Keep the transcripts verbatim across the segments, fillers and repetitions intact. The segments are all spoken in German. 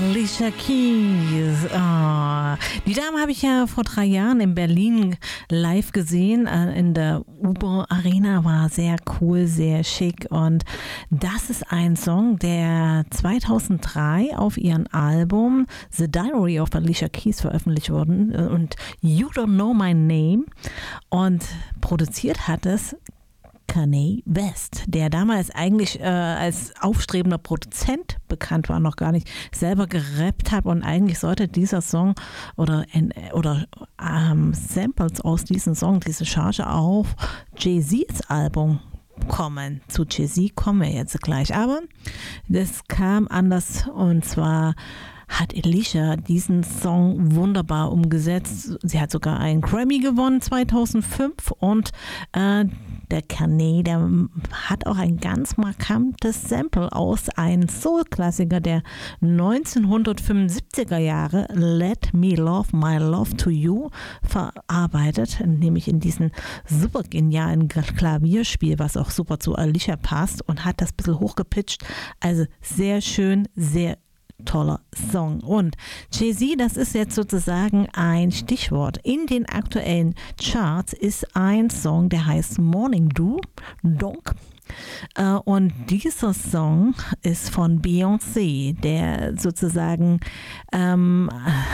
Alicia Keys. Oh. Die Dame habe ich ja vor drei Jahren in Berlin live gesehen, in der U-Bahn Arena. War sehr cool, sehr schick. Und das ist ein Song, der zweitausenddrei auf ihrem Album The Diary of Alicia Keys veröffentlicht wurde. Und You Don't Know My Name. Und produziert hat es Kanye West, der damals eigentlich äh, als aufstrebender Produzent bekannt war, noch gar nicht selber gerappt hat, und eigentlich sollte dieser Song oder, oder ähm, Samples aus diesem Song, diese Charge auf Jay-Z's Album kommen. Zu Jay-Z kommen wir jetzt gleich, aber das kam anders, und zwar hat Alicia diesen Song wunderbar umgesetzt. Sie hat sogar einen Grammy gewonnen zweitausendfünf, und äh, der Kanye, der hat auch ein ganz markantes Sample aus einem Soul-Klassiker der neunzehnhundertfünfundsiebziger Jahre, Let Me Love My Love to You, verarbeitet, nämlich in diesem super genialen Klavierspiel, was auch super zu Alicia passt, und hat das ein bisschen hochgepitcht. Also sehr schön, sehr toller Song. Und Jay-Z, das ist jetzt sozusagen ein Stichwort. In den aktuellen Charts ist ein Song, der heißt Morning Dew, Donk. Und dieser Song ist von Beyoncé, der sozusagen ähm,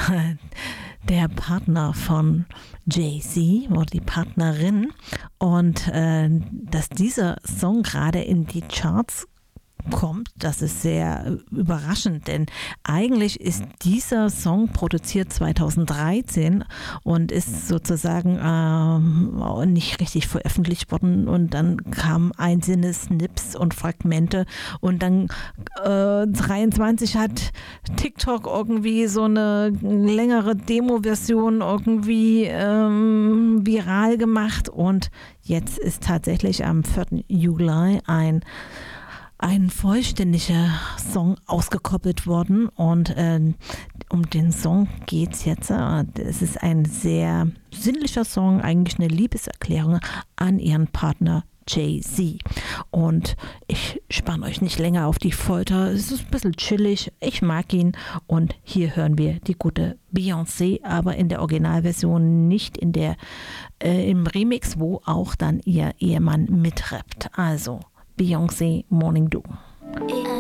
der Partner von Jay-Z oder die Partnerin. Und äh, dass dieser Song gerade in die Charts kommt, das ist sehr überraschend, denn eigentlich ist dieser Song produziert zweitausenddreizehn und ist sozusagen äh, nicht richtig veröffentlicht worden, und dann kamen einzelne Snips und Fragmente, und dann äh, dreiundzwanzig hat TikTok irgendwie so eine längere Demo-Version irgendwie ähm, viral gemacht, und jetzt ist tatsächlich am vierten Juli ein ein vollständiger Song ausgekoppelt worden, und äh, um den Song geht es jetzt. Es ist ein sehr sinnlicher Song, eigentlich eine Liebeserklärung an ihren Partner Jay-Z. Und ich spanne euch nicht länger auf die Folter. Es ist ein bisschen chillig. Ich mag ihn. Und hier hören wir die gute Beyoncé, aber in der Originalversion, nicht in der äh, im Remix, wo auch dann ihr Ehemann mitrappt. Also Beyoncé, Morning Dew.